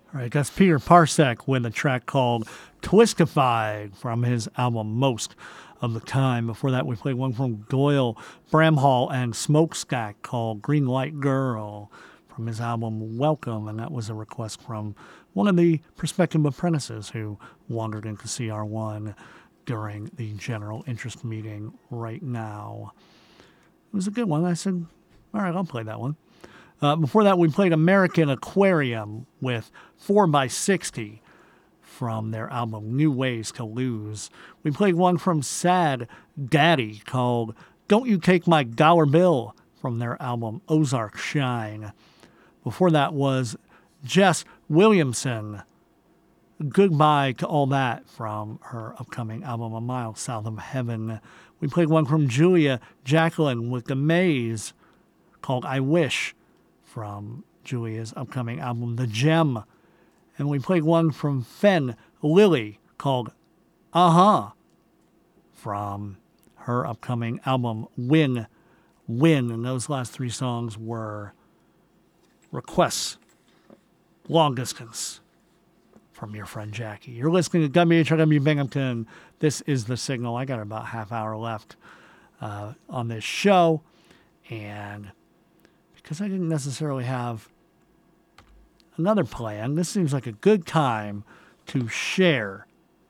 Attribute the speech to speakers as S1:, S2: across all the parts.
S1: All right, that's Peter Parsec with a track called Twistified from his album Most of the Time. Before that, we played one from Doyle Bramhall and Smokestack called Green Light Girl from his album Welcome, and that was a request from one of the prospective apprentices who wandered into CR1 during the general interest meeting right now. It was a good one. I said, all right, I'll play that one. Before that, we played American Aquarium with 4x60 from their album New Ways to Lose. We played one from Sad Daddy called Don't You Take My Dollar Bill from their album Ozark Shine. Before that was Jess Williamson, Goodbye to All That from her upcoming album A Mile South of Heaven. We played one from Julia Jacqueline with The Maze called I Wish from Julia's upcoming album The Gem. And we played one from Fen Lily called Uh-huh from her upcoming album Win Win. And those last three songs were requests, long distance, from your friend Jackie. You're listening to WHRW Binghamton. This is The Signal. I got about a half hour left on this show. And because I didn't necessarily have another plan, this seems like a good time to share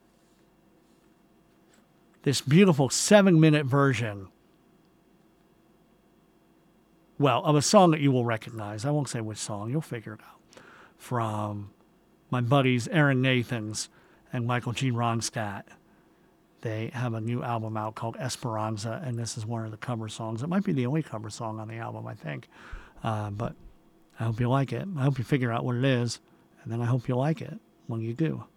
S1: this beautiful 7-minute version, well, of a song that you will recognize. I won't say which song. You'll figure it out. From my buddies Aaron Nathans and Michael G. Ronstadt. They have a new album out called Esperanza, and this is one of the cover songs. It might be the only cover song on the album, I think. But I hope you like it. I hope you figure out what it is, and then I hope you like it when you do.